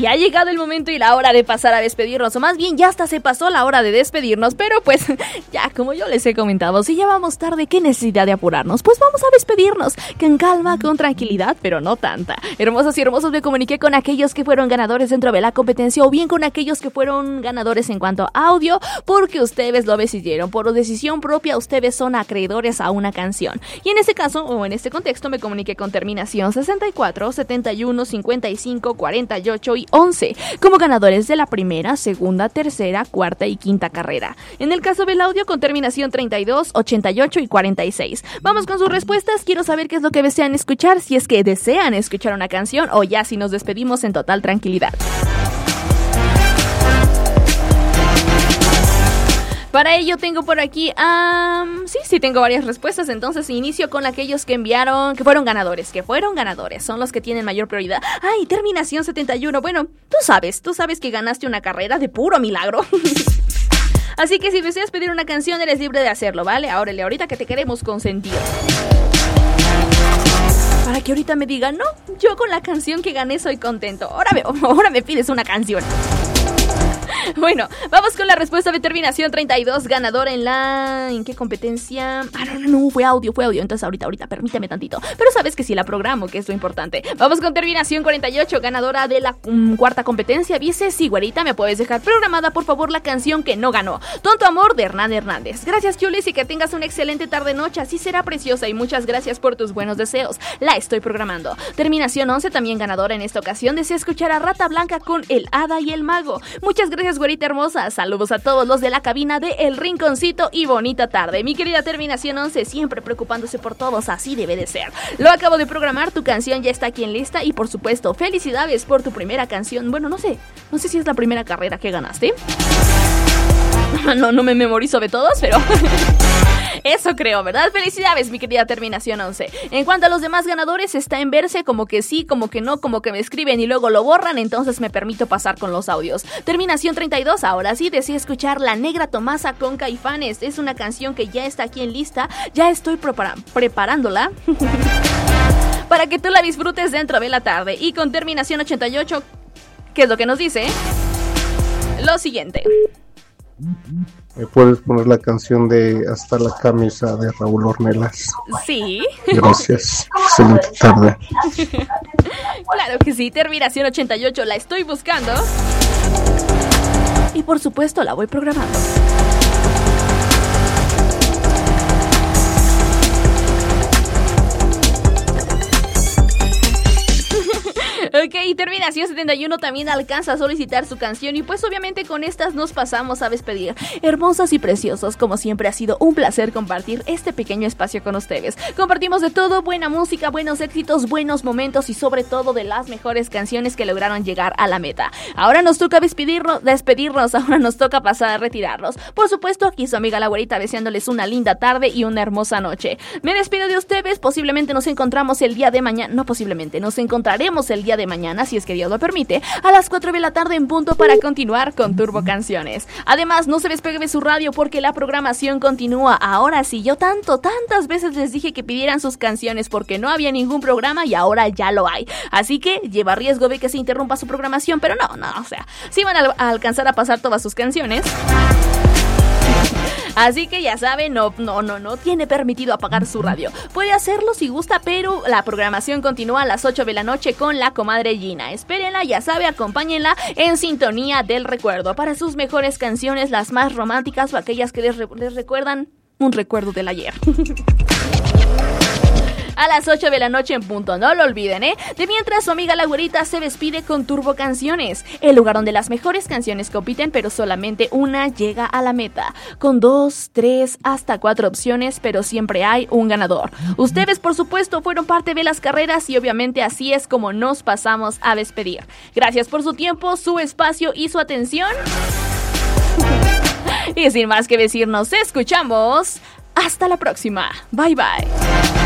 Y ha llegado el momento y la hora de pasar a despedirnos, o más bien ya hasta se pasó la hora de despedirnos, pero pues ya como yo les he comentado, si ya vamos tarde, ¿qué necesidad de apurarnos? Pues vamos a despedirnos, con calma, con tranquilidad, pero no tanta. Hermosas y hermosos, me comuniqué con aquellos que fueron ganadores dentro de la competencia o bien con aquellos que fueron ganadores en cuanto a audio, porque ustedes lo decidieron, por decisión propia, ustedes son acreedores a una canción. Y en este caso, o en este contexto, me comuniqué con terminación 64, 71, 55, 48 y 11, como ganadores de la primera, segunda, tercera, cuarta y quinta carrera. En el caso del audio, con terminación 32, 88 y 46. Vamos con sus respuestas, quiero saber qué es lo que desean escuchar, si es que desean escuchar una canción o ya si nos despedimos en total tranquilidad. Para ello tengo por aquí, sí tengo varias respuestas, entonces inicio con aquellos que enviaron, que fueron ganadores, son los que tienen mayor prioridad. ¡Ay, terminación 71! Bueno, tú sabes que ganaste una carrera de puro milagro. Así que si deseas pedir una canción, eres libre de hacerlo, ¿vale? Ahorita que te queremos consentir. Para que ahorita me digan, no, yo con la canción que gané soy contento. Ahora me pides una canción. Bueno, vamos con la respuesta de terminación 32, ganadora ¿en qué competencia? No, fue audio, entonces ahorita, permíteme tantito. Pero sabes que sí la programo, que es lo importante. Vamos con terminación 48, ganadora de la cuarta competencia. Dice, sí, güerita, me puedes dejar programada, por favor, la canción que no ganó. Tonto Amor, de Hernán Hernández. Gracias, Chulis, y que tengas una excelente tarde-noche, así será preciosa, y muchas gracias por tus buenos deseos. La estoy programando. Terminación 11, también ganadora en esta ocasión, desea escuchar a Rata Blanca con El Hada y el Mago. Muchas gracias, güerita hermosa. Saludos a todos los de la cabina de El Rinconcito y bonita tarde. Mi querida terminación 11, siempre preocupándose por todos, así debe de ser. Lo acabo de programar, tu canción ya está aquí en lista y por supuesto, felicidades por tu primera canción. Bueno, no sé si es la primera carrera que ganaste. No me memorizo de todos, pero eso creo, ¿verdad? Felicidades, mi querida terminación 11. En cuanto a los demás ganadores, está en verse como que sí, como que no, como que me escriben y luego lo borran, entonces me permito pasar con los audios. Terminación 32, ahora sí, deseo escuchar La Negra Tomasa con Caifanes. Es una canción que ya está aquí en lista, ya estoy preparándola para que tú la disfrutes dentro de la tarde. Y con terminación 88, ¿qué es lo que nos dice? Lo siguiente. ¿Me puedes poner la canción de Hasta la Camisa de Raúl Ornelas? Sí. Gracias. Excelente tarde. Claro que sí, terminación 88, la estoy buscando. Y por supuesto la voy programando. Ok, terminación 71 también alcanza a solicitar su canción y pues obviamente con estas nos pasamos a despedir. Hermosos y preciosos, como siempre ha sido un placer compartir este pequeño espacio con ustedes. Compartimos de todo, buena música, buenos éxitos, buenos momentos y sobre todo de las mejores canciones que lograron llegar a la meta. Ahora nos toca despedirnos, ahora nos toca pasar a retirarnos. Por supuesto, aquí su amiga la güerita deseándoles una linda tarde y una hermosa noche. Me despido de ustedes, posiblemente nos encontramos el día de mañana, no posiblemente, nos encontraremos el día de mañana, si es que Dios lo permite, a las 4 de la tarde en punto para continuar con Turbo Canciones. Además, no se despegue de su radio porque la programación continúa. Ahora sí, yo tantas veces les dije que pidieran sus canciones porque no había ningún programa y ahora ya lo hay. Así que lleva riesgo de que se interrumpa su programación, pero no, o sea, sí van a alcanzar a pasar todas sus canciones. Así que ya saben, no tiene permitido apagar su radio. Puede hacerlo si gusta, pero la programación continúa a las 8 de la noche con la comadre Gina. Espérenla, ya sabe, acompáñenla en sintonía del recuerdo para sus mejores canciones, las más románticas o aquellas que les recuerdan un recuerdo del ayer. A las 8 de la noche en punto, no lo olviden, ¿eh? De mientras, su amiga la güerita se despide con Turbo Canciones, el lugar donde las mejores canciones compiten, pero solamente una llega a la meta, con 2, 3, hasta 4 opciones, pero siempre hay un ganador. Ustedes, por supuesto, fueron parte de las carreras y obviamente así es como nos pasamos a despedir. Gracias por su tiempo, su espacio y su atención. Y sin más que decir, nos escuchamos. Hasta la próxima. Bye, bye.